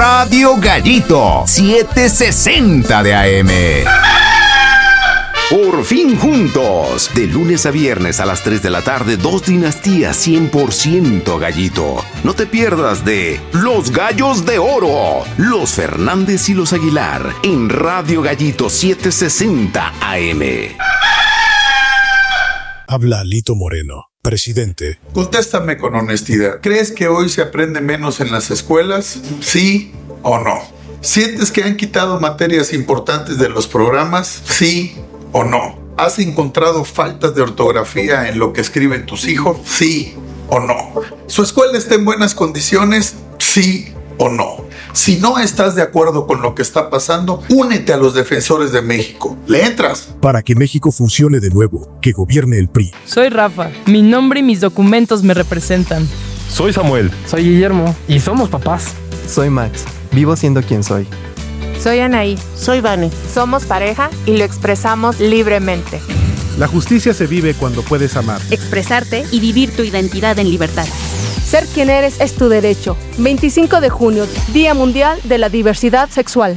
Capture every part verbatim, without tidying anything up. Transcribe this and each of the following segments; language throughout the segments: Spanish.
Radio Gallito setecientos sesenta de A M. Por fin juntos, de lunes a viernes a las tres de la tarde, dos dinastías cien por ciento Gallito. No te pierdas de Los Gallos de Oro, los Fernández y los Aguilar, en Radio Gallito setecientos sesenta A M. Habla Lito Moreno, presidente. Contéstame con honestidad. ¿Crees que hoy se aprende menos en las escuelas? ¿Sí o no? ¿Sientes que han quitado materias importantes de los programas? ¿Sí o no? ¿Has encontrado faltas de ortografía en lo que escriben tus hijos? ¿Sí o no? ¿Su escuela está en buenas condiciones? ¿Sí o no? Si no estás de acuerdo con lo que está pasando, únete a los Defensores de México. ¿Le entras? Para que México funcione de nuevo, que gobierne el P R I. Soy Rafa. Mi nombre y mis documentos me representan. Soy Samuel. Soy Guillermo. Y somos papás. Soy Max. Vivo siendo quien soy. Soy Anaí. Soy Vane. Somos pareja y lo expresamos libremente. La justicia se vive cuando puedes amar, expresarte y vivir tu identidad en libertad. Ser quien eres es tu derecho. veinticinco de junio, Día Mundial de la Diversidad Sexual.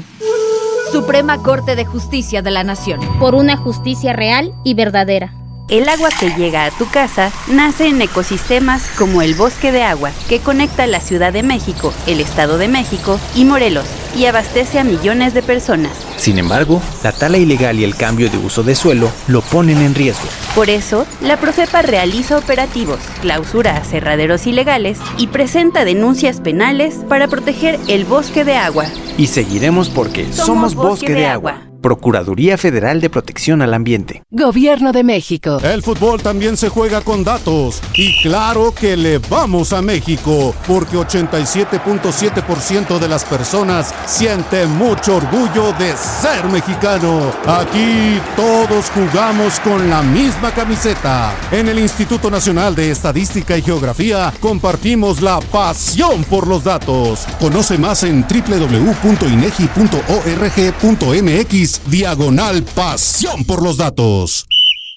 Suprema Corte de Justicia de la Nación. Por una justicia real y verdadera. El agua que llega a tu casa nace en ecosistemas como el Bosque de Agua, que conecta la Ciudad de México, el Estado de México y Morelos, y abastece a millones de personas. Sin embargo, la tala ilegal y el cambio de uso de suelo lo ponen en riesgo. Por eso, la Profepa realiza operativos, clausura aserraderos ilegales y presenta denuncias penales para proteger el Bosque de Agua. Y seguiremos porque somos, somos Bosque, Bosque de, de Agua. Agua. Procuraduría Federal de Protección al Ambiente. Gobierno de México. El fútbol también se juega con datos. Y claro que le vamos a México, porque ochenta y siete punto siete por ciento de las personas siente mucho orgullo de ser mexicano. Aquí todos jugamos con la misma camiseta. En el Instituto Nacional de Estadística y Geografía compartimos la pasión por los datos. Conoce más en doble u doble u doble u punto inegi punto org punto m x diagonal pasión por los datos.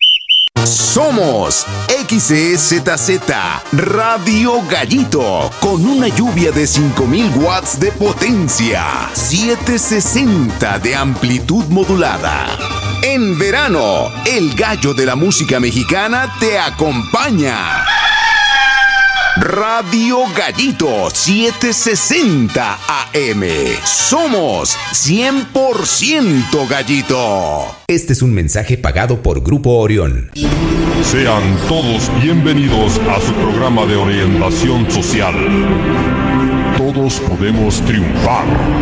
Somos X E Z Z Radio Gallito, con una lluvia de cinco mil watts de potencia, setecientos sesenta de amplitud modulada. En verano, el gallo de la música mexicana te acompaña. Radio Gallito setecientos sesenta A M. Somos cien por ciento Gallito. Este es un mensaje pagado por Grupo Orión. Sean todos bienvenidos a su programa de orientación social. Todos podemos triunfar.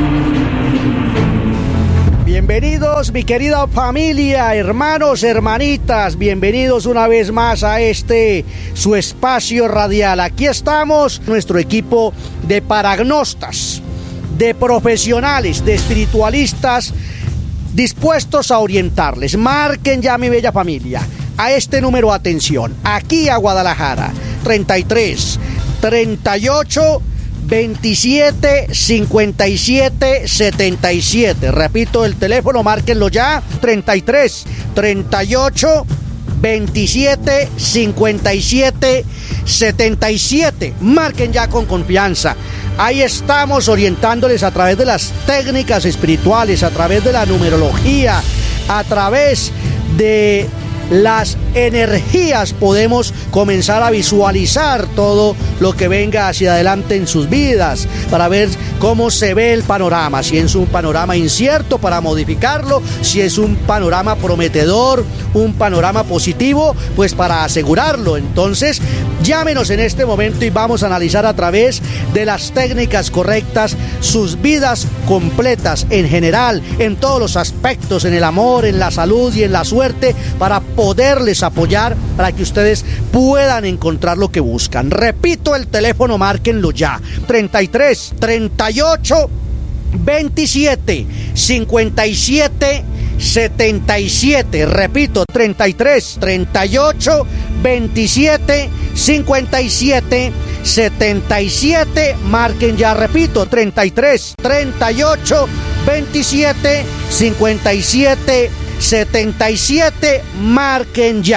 Bienvenidos, mi querida familia, hermanos, hermanitas, bienvenidos una vez más a este, su espacio radial. Aquí estamos, nuestro equipo de paragnostas, de profesionales, de espiritualistas, dispuestos a orientarles. Marquen ya, mi bella familia, a este número, atención, aquí a Guadalajara, treinta y tres, treinta y ocho, veintisiete, cincuenta y siete, setenta y siete. Repito el teléfono, márquenlo ya. treinta y tres, treinta y ocho, veintisiete, cincuenta y siete, setenta y siete. Marquen ya con confianza. Ahí estamos orientándoles a través de las técnicas espirituales, a través de la numerología, a través de las energías. Podemos comenzar a visualizar todo lo que venga hacia adelante en sus vidas, para ver cómo se ve el panorama, si es un panorama incierto para modificarlo, si es un panorama prometedor, un panorama positivo, pues para asegurarlo. Entonces, llámenos en este momento y vamos a analizar a través de las técnicas correctas sus vidas completas en general, en todos los aspectos, en el amor, en la salud y en la suerte, para poderles apoyar, para que ustedes puedan encontrar lo que buscan. Repito el teléfono, márquenlo ya. treinta y tres, treinta y ocho, veintisiete, cincuenta y siete, setenta y siete. Repito, treinta y tres, treinta y ocho, veintisiete, cincuenta y siete, setenta y siete. Marquen ya, repito, treinta y tres, treinta y ocho, veintisiete, cincuenta y siete, setenta y siete. Marquen ya.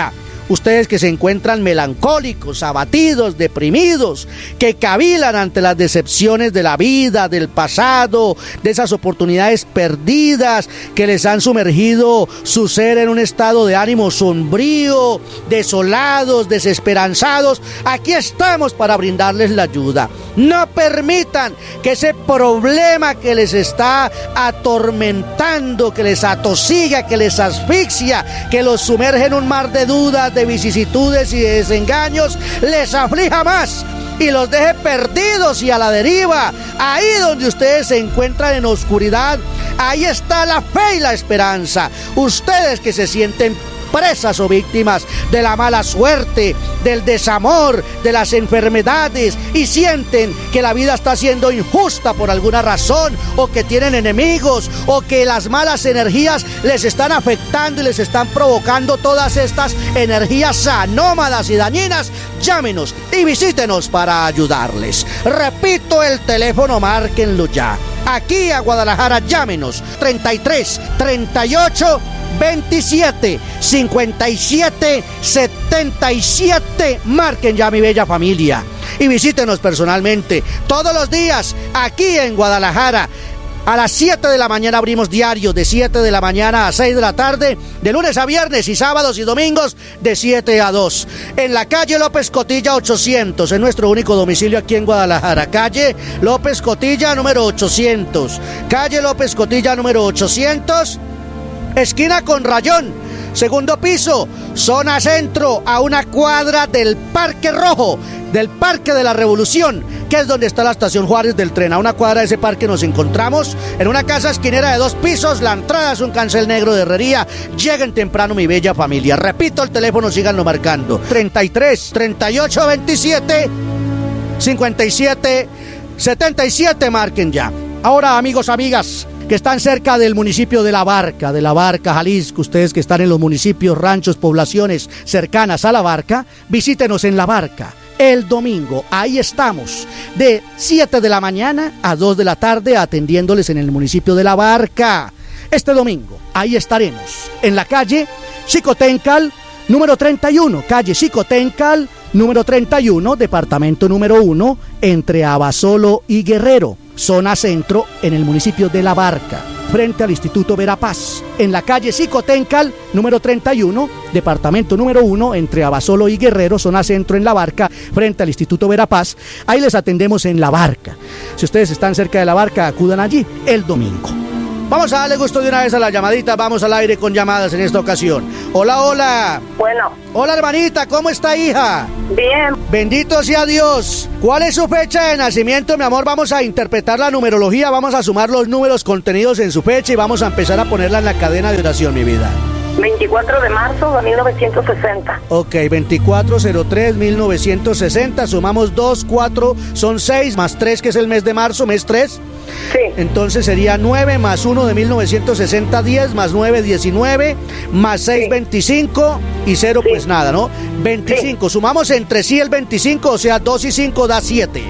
Ustedes que se encuentran melancólicos, abatidos, deprimidos, que cavilan ante las decepciones de la vida, del pasado, de esas oportunidades perdidas que les han sumergido su ser en un estado de ánimo sombrío, desolados, desesperanzados. Aquí estamos para brindarles la ayuda. No permitan que ese problema que les está atormentando, que les atosiga, que les asfixia, que los sumerge en un mar de dudas, de vicisitudes y de desengaños, les aflija más y los deje perdidos y a la deriva. Ahí donde ustedes se encuentran en oscuridad, ahí está la fe y la esperanza. Ustedes que se sienten presas o víctimas de la mala suerte, del desamor, de las enfermedades y sienten que la vida está siendo injusta por alguna razón, o que tienen enemigos, o que las malas energías les están afectando y les están provocando todas estas energías anómalas y dañinas, llámenos y visítenos para ayudarles. Repito el teléfono, márquenlo ya. Aquí a Guadalajara, llámenos treinta y tres, treinta y ocho, veintisiete, cincuenta y siete, setenta y siete. Marquen ya, mi bella familia, y visítenos personalmente todos los días aquí en Guadalajara. A las siete de la mañana abrimos diario, de siete de la mañana a seis de la tarde, de lunes a viernes, y sábados y domingos de siete a dos. En la calle López Cotilla ochocientos, es nuestro único domicilio aquí en Guadalajara. Calle López Cotilla número ochocientos. Calle López Cotilla número ochocientos, esquina con Rayón, segundo piso, zona centro, a una cuadra del Parque Rojo, del Parque de la Revolución, que es donde está la estación Juárez del tren. A una cuadra de ese parque nos encontramos, en una casa esquinera de dos pisos. La entrada es un cancel negro de herrería. Lleguen temprano, mi bella familia. Repito el teléfono, síganlo marcando: treinta y tres, treinta y ocho, veintisiete, cincuenta y siete, setenta y siete. Marquen ya. Ahora, amigos, amigas que están cerca del municipio de La Barca, de La Barca, Jalisco, ustedes que están en los municipios, ranchos, poblaciones cercanas a La Barca, visítenos en La Barca el domingo. Ahí estamos, de siete de la mañana a dos de la tarde, atendiéndoles en el municipio de La Barca. Este domingo, ahí estaremos, en la calle Xicotencal, número treinta y uno, calle Xicotencal, número treinta y uno, departamento número uno, entre Abasolo y Guerrero, zona centro, en el municipio de La Barca, frente al Instituto Verapaz. En la calle Xicotencal, número treinta y uno, departamento número uno, entre Abasolo y Guerrero, zona centro, en La Barca, frente al Instituto Verapaz. Ahí les atendemos en La Barca. Si ustedes están cerca de La Barca, acudan allí el domingo. Vamos a darle gusto de una vez a la llamadita. Vamos al aire con llamadas en esta ocasión. Hola, hola. Bueno. Hola, hermanita, ¿cómo está, hija? Bien. Bendito sea Dios. ¿Cuál es su fecha de nacimiento, mi amor? Vamos a interpretar la numerología, vamos a sumar los números contenidos en su fecha y vamos a empezar a ponerla en la cadena de oración, mi vida. veinticuatro de marzo de mil novecientos sesenta. Ok, veinticuatro cero tres mil novecientos sesenta. Sumamos dos, cuatro, son seis, más tres, que es el mes de marzo, mes tres. Sí. Entonces sería nueve más uno de mil novecientos sesenta, diez, más nueve, diecinueve, más seis, sí. veinticinco, y cero, sí. Pues nada, ¿no? veinticinco. Sí. Sumamos entre sí el veinticinco, o sea, dos y cinco da siete.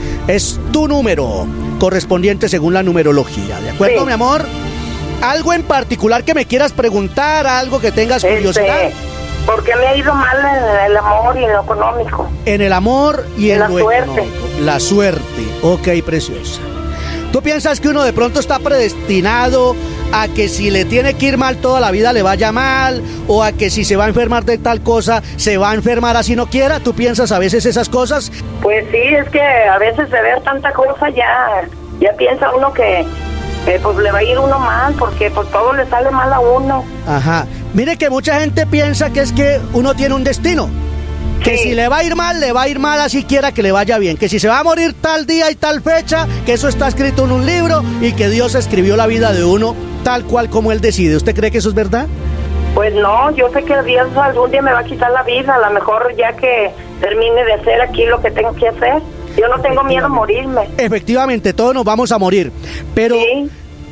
Es tu número correspondiente según la numerología, ¿de acuerdo, sí. mi amor? ¿Algo en particular que me quieras preguntar? ¿Algo que tengas curiosidad? Este, porque me ha ido mal en el amor y en lo económico. En el amor y en, en la lo suerte. económico. La suerte. Ok, preciosa. ¿Tú piensas que uno de pronto está predestinado a que si le tiene que ir mal toda la vida le vaya mal? ¿O a que si se va a enfermar de tal cosa, se va a enfermar así no quiera? ¿Tú piensas a veces esas cosas? Pues sí, es que a veces de ver tanta cosa ya, ya piensa uno que eh, pues le va a ir uno mal, porque pues todo le sale mal a uno. Ajá. Mire que mucha gente piensa que es que uno tiene un destino. Que sí. Si le va a ir mal, le va a ir mal así quiera que le vaya bien. Que si se va a morir tal día y tal fecha, que eso está escrito en un libro y que Dios escribió la vida de uno tal cual como Él decide. ¿Usted cree que eso es verdad? Pues no, yo sé que Dios algún día me va a quitar la vida. A lo mejor ya que termine de hacer aquí lo que tengo que hacer. Yo no tengo miedo a morirme. Efectivamente, todos nos vamos a morir. Pero sí.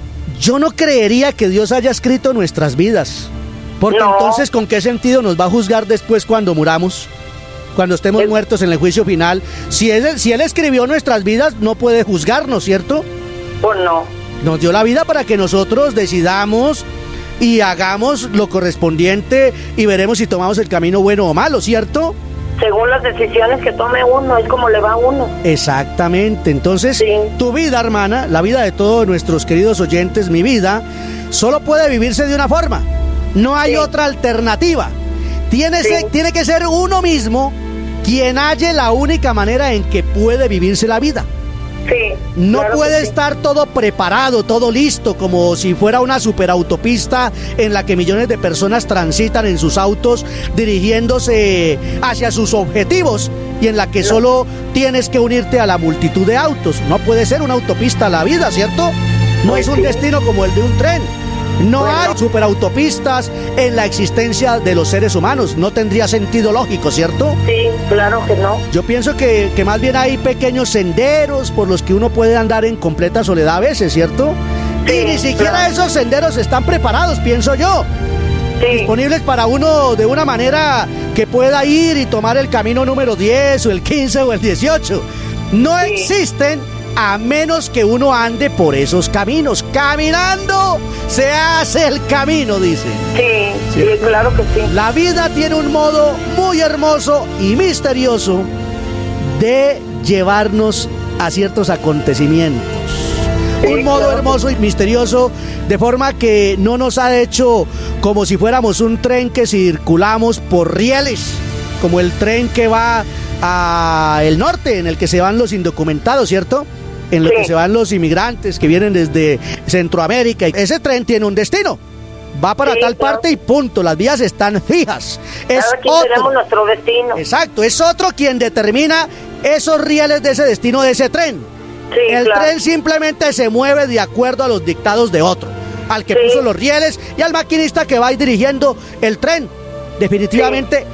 Yo no creería que Dios haya escrito nuestras vidas. Porque no. Entonces, ¿con qué sentido nos va a juzgar después cuando muramos? Cuando estemos muertos en el juicio final. Si él, si él escribió nuestras vidas, no puede juzgarnos, ¿cierto? Pues no. Nos dio la vida para que nosotros decidamos y hagamos lo correspondiente y veremos si tomamos el camino bueno o malo, ¿cierto? Según las decisiones que tome uno, es como le va a uno. Exactamente, entonces sí. Tu vida, hermana, la vida de todos nuestros queridos oyentes, mi vida, solo puede vivirse de una forma, no hay sí. otra alternativa. Tiene, sí. se, tiene que ser uno mismo quien halle la única manera en que puede vivirse la vida. Sí, no claro puede sí. estar todo preparado, todo listo, como si fuera una superautopista en la que millones de personas transitan en sus autos dirigiéndose hacia sus objetivos y en la que no. solo tienes que unirte a la multitud de autos. No puede ser una autopista la vida, ¿cierto? No pues es un sí. destino como el de un tren. No bueno. hay superautopistas en la existencia de los seres humanos. No tendría sentido lógico, ¿cierto? Sí, claro que no. Yo pienso que, que más bien hay pequeños senderos por los que uno puede andar en completa soledad a veces, ¿cierto? Sí, y ni siquiera claro. esos senderos están preparados, pienso yo. Sí. Disponibles para uno de una manera que pueda ir y tomar el camino número diez o el quince o el dieciocho. No sí. existen. A menos que uno ande por esos caminos. Caminando se hace el camino, dice. Sí, sí, sí, claro que sí. La vida tiene un modo muy hermoso y misterioso de llevarnos a ciertos acontecimientos. Sí, un modo claro. hermoso y misterioso, de forma que no nos ha hecho como si fuéramos un tren que circulamos por rieles, como el tren que va al norte, en el que se van los indocumentados, ¿cierto? En lo sí. que se van los inmigrantes que vienen desde Centroamérica. Ese tren tiene un destino. Va para sí, tal claro. parte y punto. Las vías están fijas. Es Cada quien otro. tenemos nuestro destino. Exacto. Es otro quien determina esos rieles de ese destino de ese tren. Sí, El claro. tren simplemente se mueve de acuerdo a los dictados de otro. Al que sí. puso los rieles y al maquinista que va dirigiendo el tren. Definitivamente... Sí.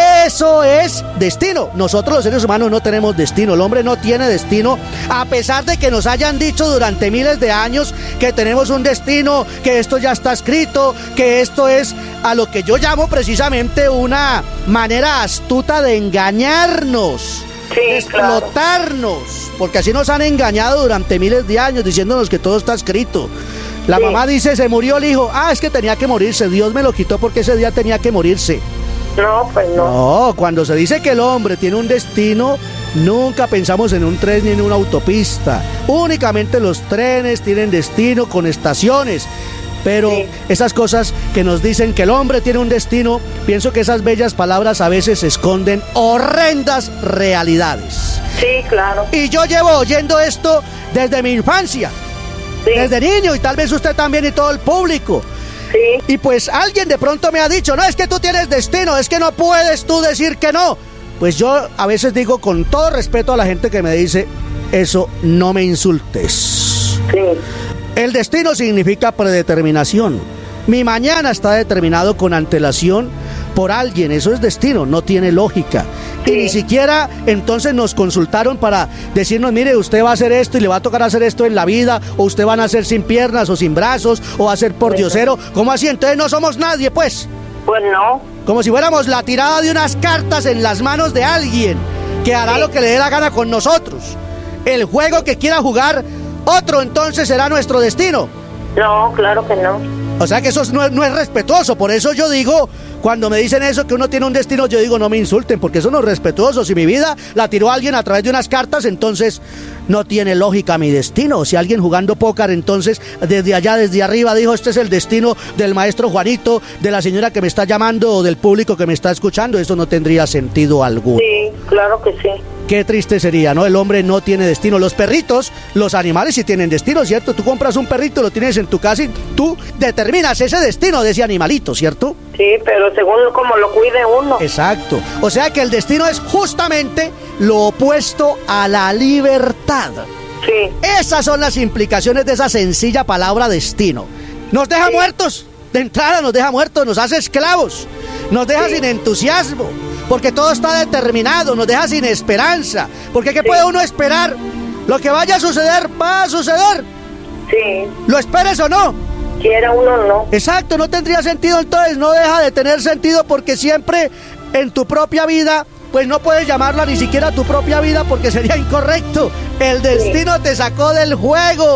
Eso es destino. Nosotros los seres humanos no tenemos destino. El hombre no tiene destino, a pesar de que nos hayan dicho durante miles de años que tenemos un destino, que esto ya está escrito, que esto es a lo que yo llamo precisamente una manera astuta de engañarnos, sí, de explotarnos, claro. porque así nos han engañado durante miles de años diciéndonos que todo está escrito. La sí. mamá dice, se murió el hijo. Ah, es que tenía que morirse. Dios me lo quitó porque ese día tenía que morirse. No, pues no. No, cuando se dice que el hombre tiene un destino, nunca pensamos en un tren ni en una autopista. Únicamente los trenes tienen destino con estaciones. Pero sí. esas cosas que nos dicen que el hombre tiene un destino, pienso que esas bellas palabras a veces esconden horrendas realidades. Sí, claro. Y yo llevo oyendo esto desde mi infancia, sí. desde niño, y tal vez usted también y todo el público. Sí. Y pues alguien de pronto me ha dicho, no, es que tú tienes destino, es que no puedes tú decir que no. Pues yo a veces digo con todo respeto a la gente que me dice, eso no me insultes. Sí. El destino significa predeterminación. Mi mañana está determinado con antelación por alguien, eso es destino, no tiene lógica. Sí. Y ni siquiera entonces nos consultaron para decirnos, mire, usted va a hacer esto y le va a tocar hacer esto en la vida, o usted van a hacer sin piernas o sin brazos, o va a ser por diosero. ¿Cómo así? Entonces no somos nadie, pues. Pues no. Como si fuéramos la tirada de unas cartas en las manos de alguien que hará sí. lo que le dé la gana con nosotros. El juego que quiera jugar otro, entonces será nuestro destino. No, claro que no. O sea que eso no es, no es respetuoso. Por eso yo digo, cuando me dicen eso, que uno tiene un destino, yo digo, no me insulten, porque eso no es respetuoso. Si mi vida la tiró alguien a través de unas cartas, entonces no tiene lógica mi destino. Si alguien jugando póker, entonces desde allá, desde arriba, dijo, este es el destino del maestro Juanito, de la señora que me está llamando o del público que me está escuchando, eso no tendría sentido alguno. Sí, claro que sí. Qué triste sería, ¿no? El hombre no tiene destino. Los perritos, los animales sí tienen destino, ¿cierto? Tú compras un perrito, lo tienes en tu casa y tú determinas ese destino de ese animalito, ¿cierto? Sí, pero según como lo cuide uno. Exacto. O sea que el destino es justamente lo opuesto a la libertad. Sí. Esas son las implicaciones de esa sencilla palabra destino. Nos deja sí. muertos. De entrada nos deja muertos, nos hace esclavos, nos deja sí. sin entusiasmo, porque todo está determinado, nos deja sin esperanza, porque ¿qué sí. puede uno esperar? Lo que vaya a suceder, va a suceder. Sí. ¿Lo esperes o no? Quiera uno o no. Exacto, no tendría sentido, entonces no deja de tener sentido, porque siempre en tu propia vida, pues no puedes llamarla ni siquiera tu propia vida porque sería incorrecto. El destino sí. te sacó del juego.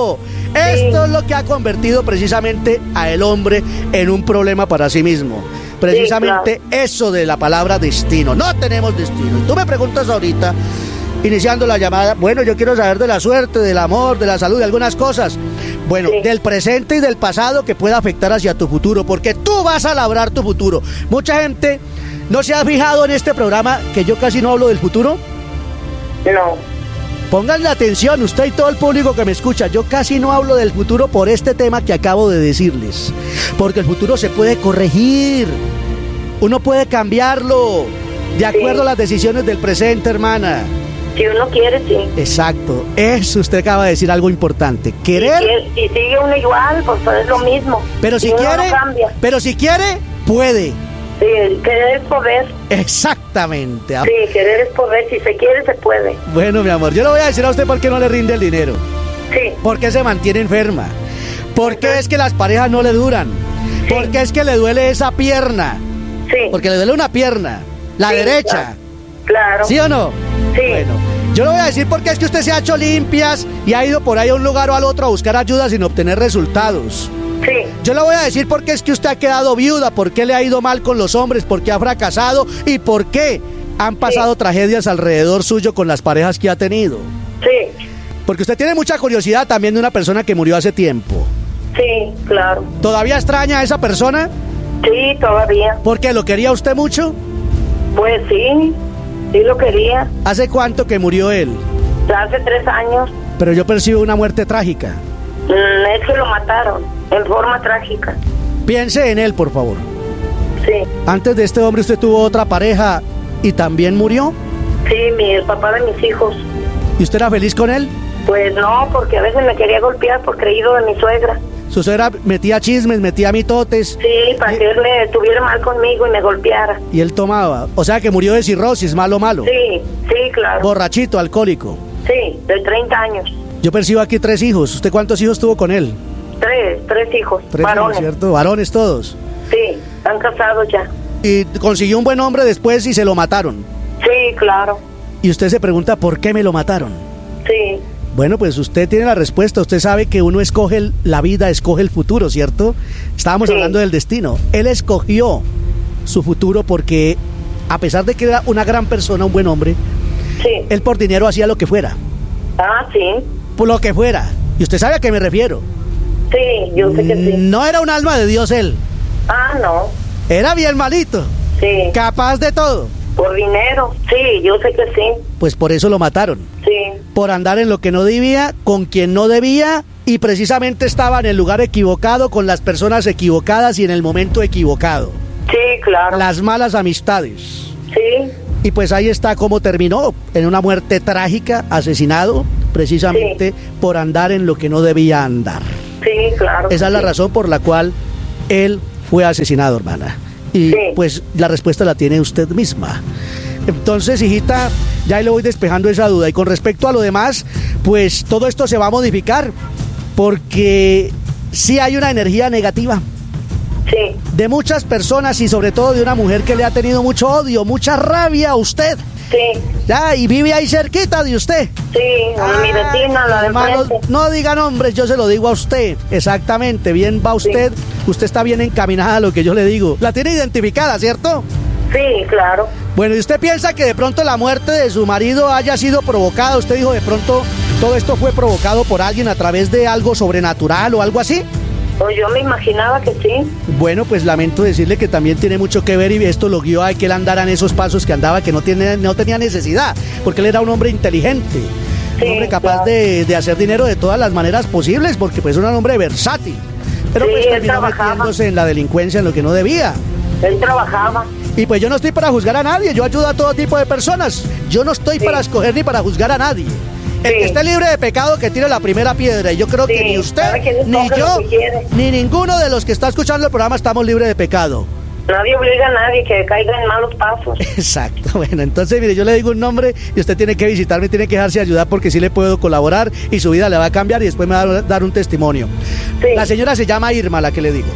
Esto sí. es lo que ha convertido precisamente a el hombre en un problema para sí mismo. Precisamente sí, claro. Eso de la palabra destino. No tenemos destino. Y tú me preguntas ahorita, iniciando la llamada, bueno, yo quiero saber de la suerte, del amor, de la salud, de algunas cosas. Bueno, sí. del presente y del pasado que pueda afectar hacia tu futuro, porque tú vas a labrar tu futuro. Mucha gente no se ha fijado en este programa que yo casi no hablo del futuro. No. Pónganle atención, usted y todo el público que me escucha, yo casi no hablo del futuro por este tema que acabo de decirles, porque el futuro se puede corregir, uno puede cambiarlo, de acuerdo sí. a las decisiones del presente, hermana. Si uno quiere, sí. Exacto, eso usted acaba de decir algo importante, querer... Si, si sigue uno igual, pues es lo mismo. Pero si, si quiere, no cambia. Pero si quiere, puede. Sí, querer es poder. Exactamente. Sí, querer es poder. Si se quiere, se puede. Bueno, mi amor, yo le voy a decir a usted por qué no le rinde el dinero. Sí. Porque se mantiene enferma. Porque uh-huh. es que las parejas no le duran. Sí. Porque es que le duele esa pierna. Sí. Porque le duele una pierna. La sí, derecha. Claro. ¿Sí o no? Sí. Bueno, yo le voy a decir porque es que usted se ha hecho limpias y ha ido por ahí a un lugar o al otro a buscar ayuda sin obtener resultados. Sí. Yo le voy a decir por qué es que usted ha quedado viuda, por qué le ha ido mal con los hombres, por qué ha fracasado y por qué han pasado sí. tragedias alrededor suyo con las parejas que ha tenido. Sí. Porque usted tiene mucha curiosidad también de una persona que murió hace tiempo. Sí, claro. ¿Todavía extraña a esa persona? Sí, todavía. ¿Por qué? ¿Lo quería usted mucho? Pues sí, sí lo quería. ¿Hace cuánto que murió él? Hace tres años. Pero yo percibo una muerte trágica. Mm, es que lo mataron. En forma trágica. Piense en él, por favor. Sí. Antes de este hombre usted tuvo otra pareja y también murió. Sí, mi, el papá de mis hijos. ¿Y usted era feliz con él? Pues no, porque a veces me quería golpear por creído de mi suegra. ¿Su suegra metía chismes, metía mitotes? Sí, para ¿Y? que él me estuviera mal conmigo y me golpeara. ¿Y él tomaba? O sea que murió de cirrosis, malo, malo. Sí, sí, claro. Borrachito, alcohólico. Sí, de treinta años. Yo percibo aquí tres hijos. ¿Usted cuántos hijos tuvo con él? Tres, tres hijos, tres varones. Hijos, ¿cierto? ¿Varones todos? Sí, están casados ya. ¿Y consiguió un buen hombre después y se lo mataron? Sí, claro. Y usted se pregunta, ¿por qué me lo mataron? Sí. Bueno, pues usted tiene la respuesta. Usted sabe que uno escoge la vida, escoge el futuro, ¿cierto? Estábamos sí. hablando del destino. Él escogió su futuro porque, a pesar de que era una gran persona, un buen hombre, sí. él por dinero hacía lo que fuera. Ah, sí. Por lo que fuera. Y usted sabe a qué me refiero. Sí, yo sé que sí. No era un alma de Dios él. Ah, no. Era bien malito. Sí. Capaz de todo. Por dinero, sí, yo sé que sí. Pues por eso lo mataron. Sí. Por andar en lo que no debía, con quien no debía, y precisamente estaba en el lugar equivocado, con las personas equivocadas y en el momento equivocado. Sí, claro. Las malas amistades. Sí. Y pues ahí está cómo terminó, en una muerte trágica, asesinado, precisamente sí. por andar en lo que no debía andar. Sí, claro. Esa es la sí. razón por la cual él fue asesinado, hermana. Y sí. pues la respuesta la tiene usted misma. Entonces, hijita, ya ahí le voy despejando esa duda. Y con respecto a lo demás, pues todo esto se va a modificar, porque sí hay una energía negativa. Sí. De muchas personas y sobre todo de una mujer que le ha tenido mucho odio, mucha rabia a usted. Sí. Ya, y vive ahí cerquita de usted. Sí, ah, mi vecina, la de hermanos, no digan nombres, yo se lo digo a usted. Exactamente, bien va usted. Sí. Usted está bien encaminada a lo que yo le digo. La tiene identificada, ¿cierto? Sí, claro. Bueno, ¿y usted piensa que de pronto la muerte de su marido haya sido provocada? Usted dijo de pronto todo esto fue provocado por alguien a través de algo sobrenatural o algo así. Pues yo me imaginaba que sí. Bueno, pues lamento decirle que también tiene mucho que ver y esto lo guió a que él andara en esos pasos que andaba, que no, tiene, no tenía necesidad, porque él era un hombre inteligente, sí, un hombre capaz claro. de, de hacer dinero de todas las maneras posibles, porque pues era un hombre versátil, pero sí, pues terminó metiéndose en la delincuencia, en lo que no debía. Él trabajaba. Y pues yo no estoy para juzgar a nadie, yo ayudo a todo tipo de personas, yo no estoy sí. para escoger ni para juzgar a nadie. El sí. que esté libre de pecado que tire la primera piedra. Y yo creo sí, que ni usted, ni yo, ni ninguno de los que está escuchando el programa estamos libres de pecado. Nadie obliga a nadie que caiga en malos pasos. Exacto. Bueno, entonces mire, yo le digo un nombre y usted tiene que visitarme, tiene que dejarse ayudar porque sí le puedo colaborar y su vida le va a cambiar y después me va a dar un testimonio. Sí. La señora se llama Irma, la que le digo.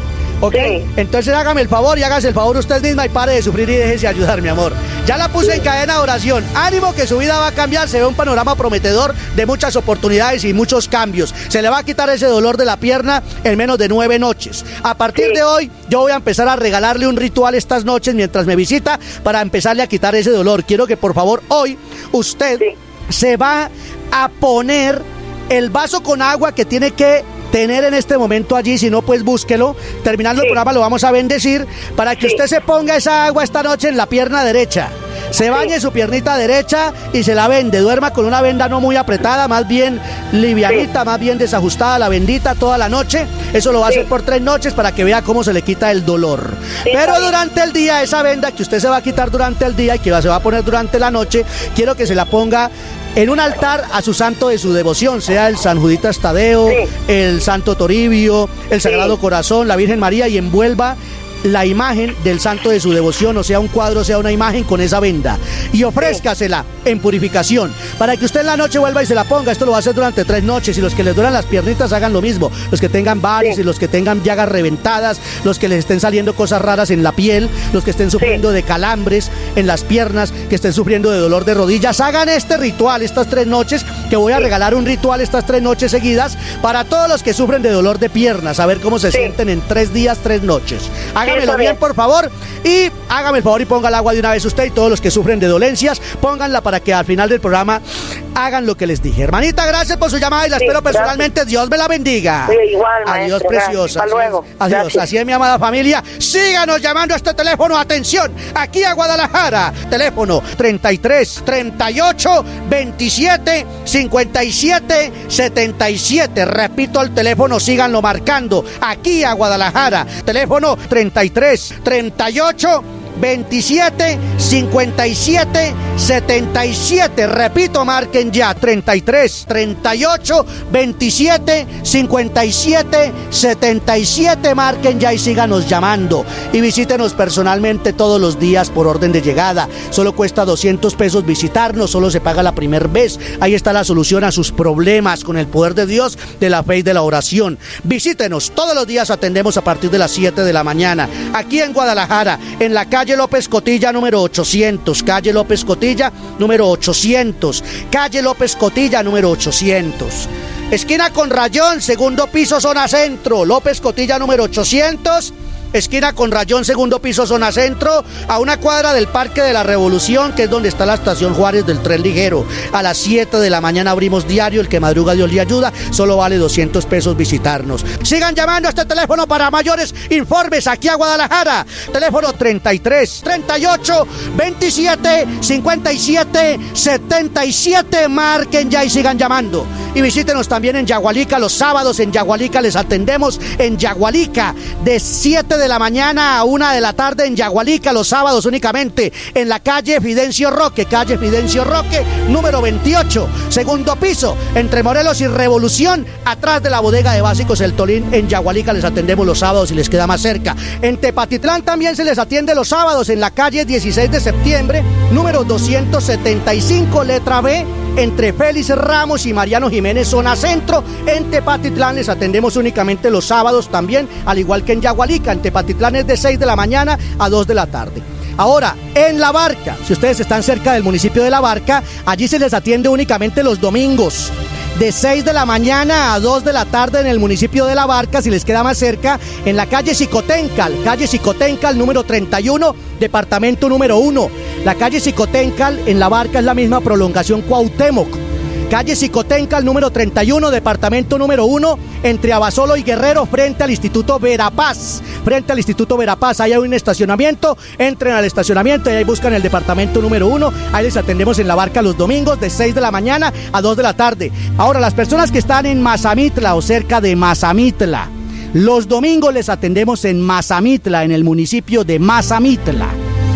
¿Ok? Sí. Entonces hágame el favor y hágase el favor usted misma y pare de sufrir y déjese ayudar, mi amor. Ya la puse en cadena de oración. Ánimo que su vida va a cambiar. Se ve un panorama prometedor de muchas oportunidades y muchos cambios. Se le va a quitar ese dolor de la pierna en menos de nueve noches. A partir sí. de hoy, yo voy a empezar a regalarle un ritual estas noches mientras me visita para empezarle a quitar ese dolor. Quiero que por favor hoy usted sí. se va a poner el vaso con agua que tiene que tener en este momento allí, si no pues búsquelo. Terminando sí. el programa lo vamos a bendecir para que sí. usted se ponga esa agua esta noche en la pierna derecha. Se bañe sí. su piernita derecha y se la vende. Duerma con una venda no muy apretada, más bien livianita, sí. más bien desajustada, la bendita toda la noche. Eso lo va a sí. hacer por tres noches para que vea cómo se le quita el dolor. Sí, Pero durante el día, esa venda que usted se va a quitar durante el día y que se va a poner durante la noche, quiero que se la ponga en un altar a su santo de su devoción, sea el San Juditas Tadeo, sí. el Santo Toribio, el Sagrado sí. Corazón, la Virgen María, y envuelva la imagen del santo de su devoción, o sea un cuadro, o sea una imagen con esa venda, y ofrézcasela en purificación para que usted en la noche vuelva y se la ponga. Esto lo va a hacer durante tres noches, y los que les duran las piernitas hagan lo mismo, los que tengan varices, sí. los que tengan llagas reventadas, los que les estén saliendo cosas raras en la piel, los que estén sufriendo sí. de calambres en las piernas, que estén sufriendo de dolor de rodillas, hagan este ritual estas tres noches, que voy a sí. regalar un ritual estas tres noches seguidas para todos los que sufren de dolor de piernas, a ver cómo se sí. sienten en tres días, tres noches. Hagan Hágamelo bien, por favor, y hágame el favor y ponga el agua de una vez usted, y todos los que sufren de dolencias, pónganla para que al final del programa hagan lo que les dije. Hermanita, gracias por su llamada y la sí, espero personalmente. Gracias. Dios me la bendiga. Sí, igual, Adiós, maestro, preciosa. Hasta luego. Adiós. Gracias. Así es, mi amada familia. Síganos llamando a este teléfono. Atención, aquí a Guadalajara. Teléfono treinta y tres, treinta y ocho, veintisiete, cincuenta y siete, setenta y siete. Repito el teléfono, síganlo marcando. Aquí a Guadalajara. Teléfono treinta y tres, treinta y ocho, veintisiete, cincuenta y siete, setenta y siete. Repito, marquen ya. treinta y tres, treinta y ocho, veintisiete, cincuenta y siete, setenta y siete. Marquen ya y síganos llamando. Y visítenos personalmente todos los días por orden de llegada. Solo cuesta doscientos pesos visitarnos, solo se paga la primera vez. Ahí está la solución a sus problemas con el poder de Dios, de la fe y de la oración. Visítenos, todos los días atendemos a partir de las siete de la mañana. Aquí en Guadalajara, en la calle López Cotilla número ochocientos, calle López Cotilla número ochocientos, calle López Cotilla número ochocientos, esquina con Rayón, segundo piso, zona centro. López Cotilla número ochocientos, esquina con Rayón, segundo piso, zona centro, a una cuadra del Parque de la Revolución, que es donde está la estación Juárez del tren ligero. A las siete de la mañana abrimos diario. El que madruga Dios le ayuda. Solo vale doscientos pesos visitarnos. Sigan llamando a este teléfono para mayores informes aquí a Guadalajara. Teléfono treinta y tres, treinta y ocho, veintisiete, cincuenta y siete, setenta y siete. Marquen ya y sigan llamando. Y visítenos también en Yagualica los sábados. En Yagualica les atendemos en Yagualica de siete de la mañana a una de la tarde. En Yagualica los sábados únicamente, en la calle Fidencio Roque, calle Fidencio Roque número veintiocho, segundo piso, entre Morelos y Revolución, atrás de la bodega de básicos El Tolín. En Yagualica les atendemos los sábados y les queda más cerca. En Tepatitlán también se les atiende los sábados, en la calle dieciséis de septiembre número doscientos setenta y cinco, letra B, entre Félix Ramos y Mariano Jiménez, zona centro. En Tepatitlán les atendemos únicamente los sábados también, al igual que en Yagualica. En Tepatitlán es de seis de la mañana a dos de la tarde. Ahora, en La Barca, si ustedes están cerca del municipio de La Barca, allí se les atiende únicamente los domingos, de seis de la mañana a dos de la tarde en el municipio de La Barca. Si les queda más cerca, en la calle Xicoténcal, calle Xicoténcal número treinta y uno, departamento número uno. La calle Xicoténcal en La Barca es la misma prolongación Cuauhtémoc. Calle Xicoténcal número treinta y uno, departamento número uno, entre Abasolo y Guerrero, frente al Instituto Verapaz. Frente al Instituto Verapaz, ahí hay un estacionamiento. Entren al estacionamiento y ahí buscan el departamento número uno. Ahí les atendemos en La Barca los domingos de seis de la mañana a dos de la tarde. Ahora, las personas que están en Mazamitla o cerca de Mazamitla, los domingos les atendemos en Mazamitla, en el municipio de Mazamitla,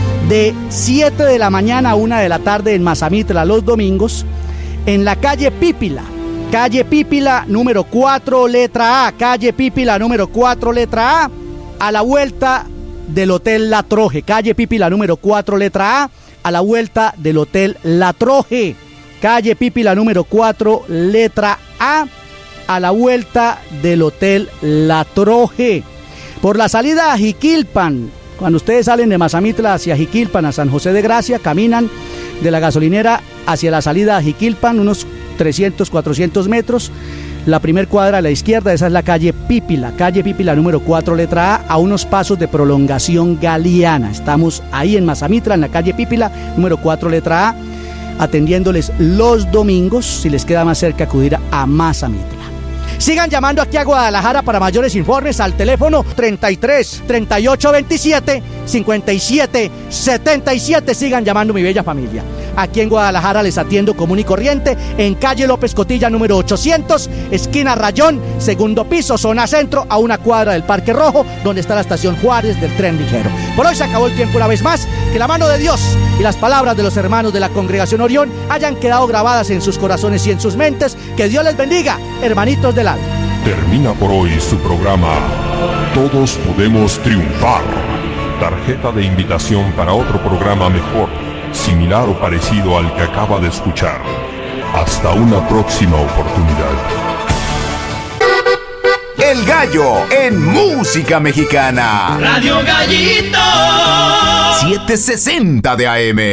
de siete de la mañana a una de la tarde en Mazamitla los domingos. En la calle Pípila, calle Pípila número cuatro, letra A, calle Pípila número cuatro, letra A, a la vuelta del Hotel La Troje. Calle Pípila número cuatro, letra A, a la vuelta del Hotel La Troje. Calle Pípila número cuatro, letra A, a la vuelta del Hotel La Troje. Por la salida a Jiquilpan, cuando ustedes salen de Mazamitla hacia Jiquilpan, a San José de Gracia, caminan de la gasolinera hacia la salida a Jiquilpan, unos trescientos, cuatrocientos metros. La primer cuadra a la izquierda, esa es la calle Pípila, calle Pípila número cuatro, letra A, a unos pasos de prolongación Galeana. Estamos ahí en Mazamitla, en la calle Pípila número cuatro, letra A, atendiéndoles los domingos, si les queda más cerca acudir a Mazamitla. Sigan llamando aquí a Guadalajara para mayores informes al teléfono treinta y tres, treinta y ocho, veintisiete, cincuenta y siete, setenta y siete. Sigan llamando, mi bella familia. Aquí en Guadalajara les atiendo común y corriente en calle López Cotilla número ochocientos, esquina Rayón, segundo piso, zona centro, a una cuadra del Parque Rojo, donde está la estación Juárez del tren ligero. Por hoy se acabó el tiempo una vez más. Que la mano de Dios y las palabras de los hermanos de la Congregación Orión hayan quedado grabadas en sus corazones y en sus mentes. Que Dios les bendiga, hermanitos del alma. Termina por hoy su programa Todos Podemos Triunfar. Tarjeta de invitación para otro programa mejor, similar o parecido al que acaba de escuchar. Hasta una próxima oportunidad. El Gallo en música mexicana. Radio Gallito. setecientos sesenta de A M.